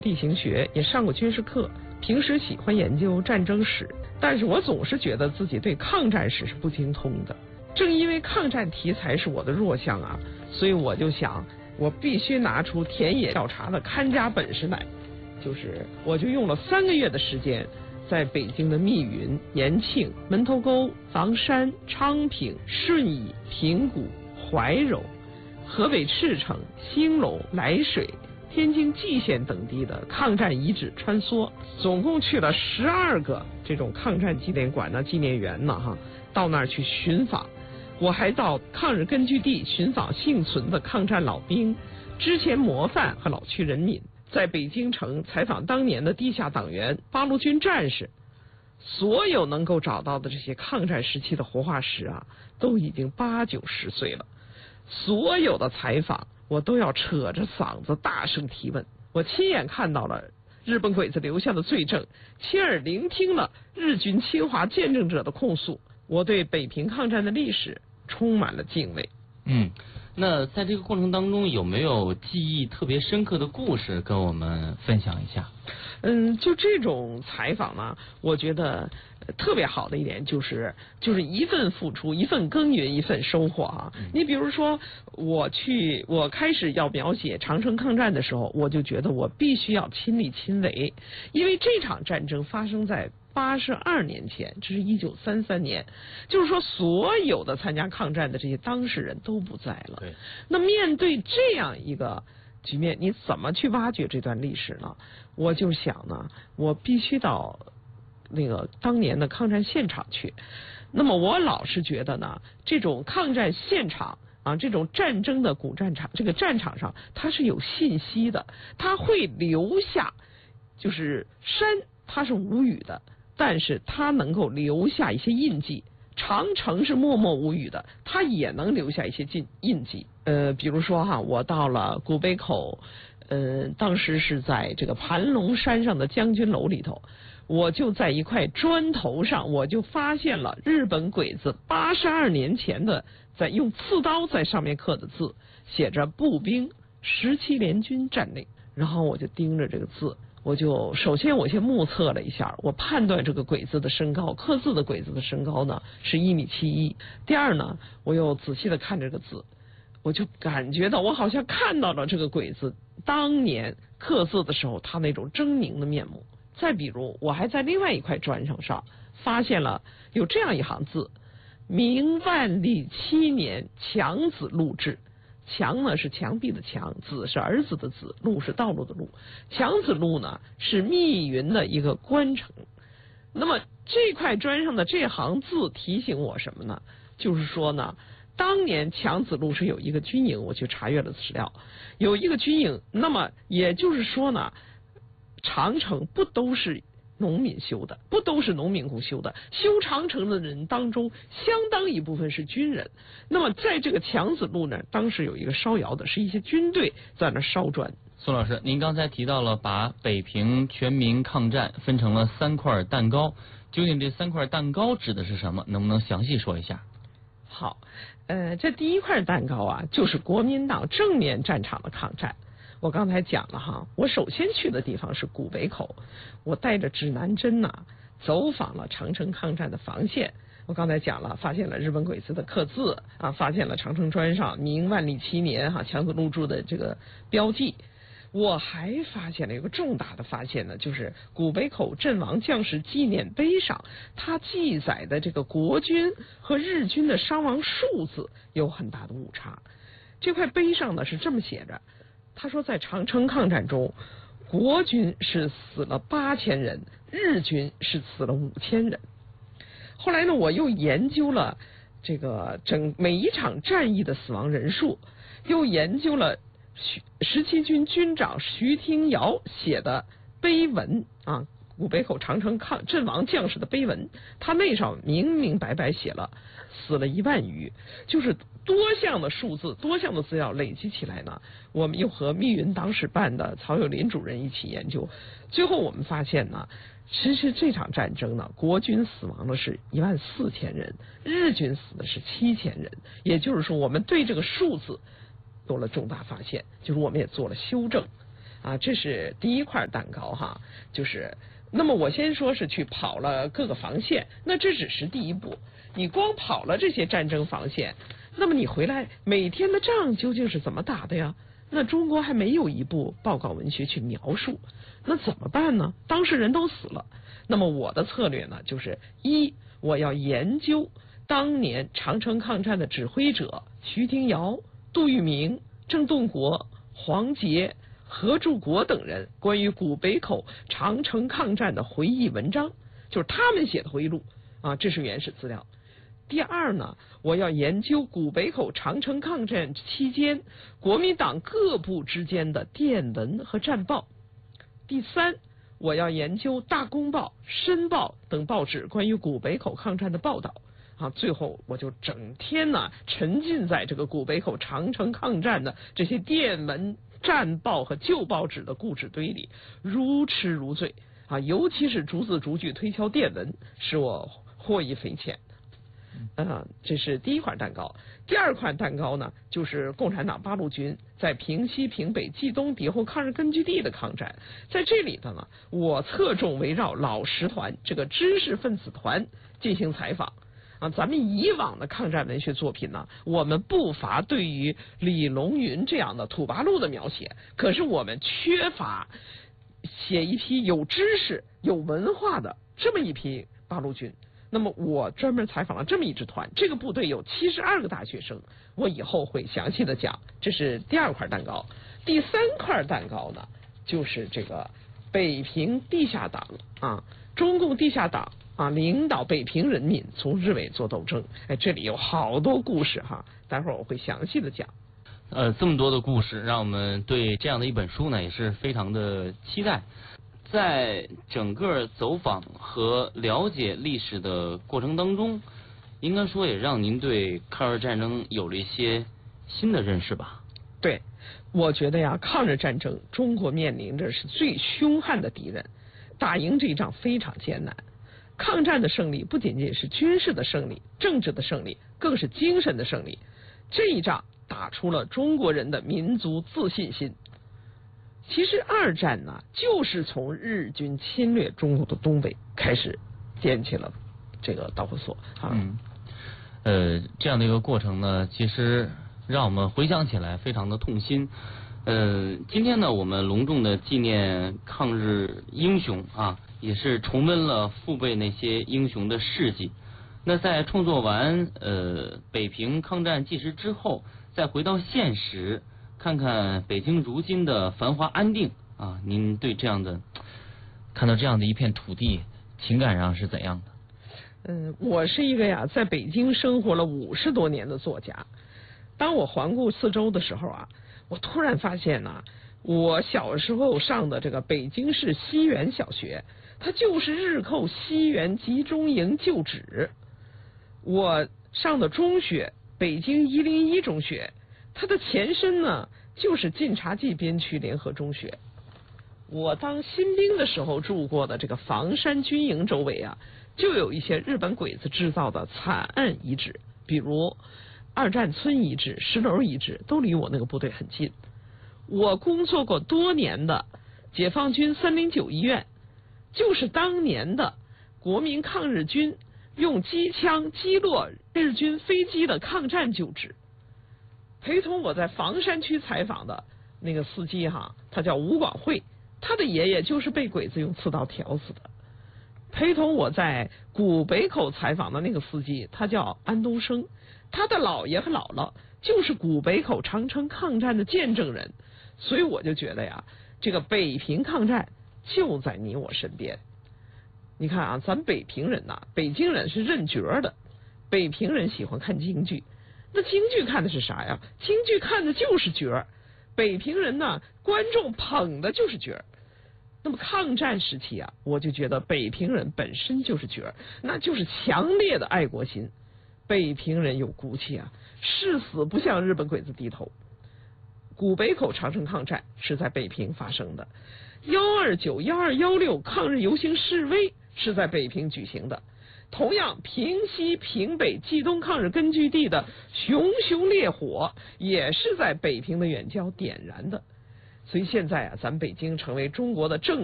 地形学，也上过军事课，平时喜欢研究战争史，但是我总是觉得自己对抗战史是不精通的。正因为抗战题材是我的弱项啊，所以我就想，我必须拿出田野调查的看家本事来。我就用了3个月的时间，在北京的密云、延庆、门头沟、房山、昌平、顺义、平谷、怀柔、河北赤城、兴隆、涞水、天津蓟县等地的抗战遗址穿梭，总共去了12个这种抗战纪念馆呢、纪念园呢到那儿去寻访。我还到抗日根据地寻访幸存的抗战老兵、之前模范和老区人民，在北京城采访当年的地下党员、八路军战士。所有能够找到的这些抗战时期的活化石啊，都已经80、90岁了。所有的采访我都要扯着嗓子大声提问。我亲眼看到了日本鬼子留下的罪证，亲耳聆听了日军侵华见证者的控诉。我对北平抗战的历史充满了敬畏。 那在这个过程当中，有没有记忆特别深刻的故事跟我们分享一下？ 就这种采访呢，我觉得特别好的一点就是一份付出，一份耕耘，一份收获啊。你比如说，我开始要描写长城抗战的时候，我就觉得我必须要亲力亲为，因为这场战争发生在82年前，这是1933年，就是说所有的参加抗战的这些当事人都不在了。 对。 那面对这样一个局面，你怎么去挖掘这段历史呢？我就想呢，我必须到那个当年的抗战现场去。那么我老是觉得呢，这种抗战现场啊，这种战争的古战场，这个战场上它是有信息的，它会留下，就是山它是无语的，但是它能够留下一些印记。长城是默默无语的，它也能留下一些印记。比如说我到了古北口，当时是在这个盘龙山上的将军楼里头，我就在一块砖头上，我就发现了日本鬼子82年前的在用刺刀在上面刻的字，写着步兵17联军战令。然后我就盯着这个字，首先我先目测了一下，我判断这个鬼子的身高，刻字的鬼子的身高呢是1.71米。第二呢，我又仔细的看这个字，我就感觉到我好像看到了这个鬼子当年刻字的时候他那种狰狞的面目。再比如，我还在另外一块砖上发现了有这样一行字：明万历7年强子录制。墙呢是墙壁的墙，子是儿子的子，路是道路的路。强子路呢是密云的一个官城。那么这块砖上的这行字提醒我什么呢？就是说呢，当年强子路是有一个军营，我去查阅了史料，有一个军营。那么也就是说呢，长城不都是农民修的，不都是农民工修的，修长城的人当中相当一部分是军人。那么在这个强子路呢，当时有一个烧窑的，是一些军队在那烧砖。 宋老师，您刚才提到了把北平全民抗战分成了3块蛋糕，究竟这3块蛋糕指的是什么？能不能详细说一下？ 好，这第一块蛋糕啊，就是国民党正面战场的抗战。我刚才讲了我首先去的地方是古北口，我带着指南针走访了长城抗战的防线。我刚才讲了，发现了日本鬼子的刻字发现了长城砖上明万历7年强子录制的这个标记。我还发现了一个重大的发现呢，就是古北口阵亡将士纪念碑上，它记载的这个国军和日军的伤亡数字有很大的误差。这块碑上呢是这么写着，他说在长城抗战中，国军是死了8000人，日军是死了5000人。后来呢，我又研究了这个每一场战役的死亡人数，又研究了17军军长徐廷瑶写的碑文古北口长城阵亡将士的碑文，他那上明明白白写了死了1万余。就是多项的数字，多项的资料累积起来呢，我们又和密云党史办的曹有林主任一起研究，最后我们发现呢，其实这场战争呢，国军死亡的是14000人，日军死的是7000人。也就是说，我们对这个数字有了重大发现，就是我们也做了修正。 啊，这是第一块蛋糕哈，就是。那么我先说是去跑了各个防线，那这只是第一步。你光跑了这些战争防线，那么你回来每天的仗究竟是怎么打的呀？那中国还没有一部报告文学去描述，那怎么办呢？当事人都死了。那么我的策略呢，就是我要研究当年长城抗战的指挥者徐廷瑶、杜聿明、郑洞国、黄杰、何柱国等人关于古北口长城抗战的回忆文章，就是他们写的回忆录啊，这是原始资料。第二呢，我要研究古北口长城抗战期间国民党各部之间的电文和战报。第三，我要研究大公报、申报等报纸关于古北口抗战的报道啊。最后我就整天呢沉浸在这个古北口长城抗战的这些电文、战报和旧报纸的故纸堆里，如痴如醉啊！尤其是逐字逐句推敲电文，使我获益匪浅。这是第一块蛋糕。第二块蛋糕呢，就是共产党八路军在平西、平北、冀东敌后抗日根据地的抗战。在这里头呢，我侧重围绕老师团这个知识分子团进行采访。咱们以往的抗战文学作品呢，我们不乏对于李龙云这样的土八路的描写，可是我们缺乏写一批有知识、有文化的这么一批八路军。那么我专门采访了这么一支团，这个部队有72个大学生，我以后会详细的讲。这是第二块蛋糕。第三块蛋糕呢，就是这个北平地下党啊，中共地下党啊，领导北平人民从日伪做斗争。这里有好多故事哈，待会儿我会详细的讲。 这么多的故事，让我们对这样的一本书呢也是非常的期待。在整个走访和了解历史的过程当中，应该说也让您对抗日战争有了一些新的认识吧？ 对，我觉得呀，抗日战争中国面临着是最凶悍的敌人，打赢这一仗非常艰难。抗战的胜利不仅仅是军事的胜利、政治的胜利，更是精神的胜利。这一仗打出了中国人的民族自信心。其实二战呢，就是从日军侵略中国的东北开始点起了这个导火索啊。 这样的一个过程呢，其实让我们回想起来非常的痛心。今天呢，我们隆重的纪念抗日英雄啊，也是重温了父辈那些英雄的事迹。那在创作完北平抗战纪实之后，再回到现实，看看北京如今的繁华安定啊，您对这样的看到这样的一片土地，情感上是怎样的？ 我是一个在北京生活了50多年的作家。当我环顾四周的时候啊，我突然发现呢，我小时候上的这个北京市西园小学，它就是日寇西园集中营旧址。我上的中学北京101中学，它的前身呢就是晋察冀边区联合中学。我当新兵的时候住过的这个房山军营周围啊，就有一些日本鬼子制造的惨案遗址，比如二战村遗址、石楼遗址，都离我那个部队很近。我工作过多年的解放军309医院，就是当年的国民抗日军用机枪击落日军飞机的抗战旧址。陪同我在房山区采访的那个司机他叫吴广慧，他的爷爷就是被鬼子用刺刀挑死的。陪同我在古北口采访的那个司机，他叫安东升，他的姥爷和姥姥就是古北口长城抗战的见证人。所以我就觉得这个北平抗战就在你我身边。你看咱北平人北京人是认角的，北平人喜欢看京剧。那京剧看的是啥呀？京剧看的就是角儿。北平人观众捧的就是角儿。那么抗战时期我就觉得北平人本身就是角儿，那就是强烈的爱国心。北平人有骨气誓死不向日本鬼子低头。古北口长城抗战是在北平发生的，129、1216抗日游行示威是在北平举行的。同样，平西、平北、冀东抗日根据地的熊熊烈火也是在北平的远郊点燃的。 所以现在啊，咱北京成为中国的政